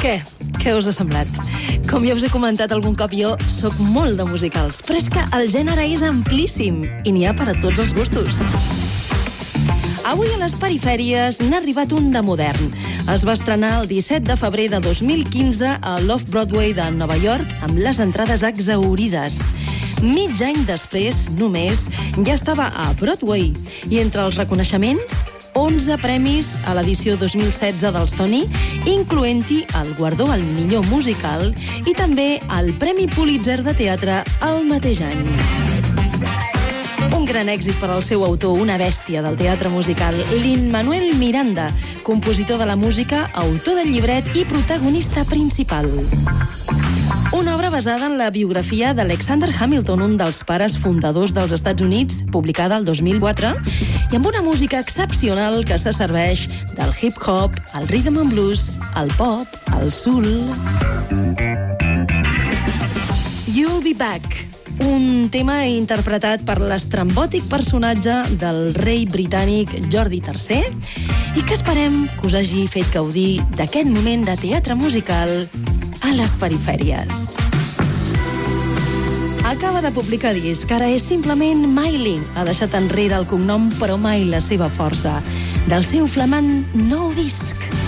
Què? Què us ha semblat? Com ja us he comentat algun cop, jo sóc molt de musicals, però és que el gènere és amplíssim i n'hi ha per a tots els gustos. Avui a les perifèries n'ha arribat un de modern. Es va estrenar el 17 de febrer de 2015 a l'Off-Broadway de Nova York amb les entrades exhaurides. Mig any després, només, ja estava a Broadway. I entre els reconeixements, 11 premis a l'edició 2016 dels Tony, incloent-hi el guardó al millor musical i també el Premi Pulitzer de teatre el mateix any. Un gran èxit per al seu autor, una bèstia del teatre musical, Lin-Manuel Miranda, compositor de la música, autor del llibret i protagonista principal. Una obra basada en la biografia d'Alexander Hamilton, un dels pares fundadors dels Estats Units, publicada el 2004, i amb una música excepcional que se serveix del hip-hop, el rhythm and blues, el pop, el soul. You'll Be Back, un tema interpretat per l'estrambòtic personatge del rei britànic Jordi III i que esperem que us hagi fet gaudir d'aquest moment de teatre musical a les perifèries. Acaba de publicar disc, ara és simplement Miley. Ha deixat enrere el cognom, però mai la seva força. Del seu flamant nou disc.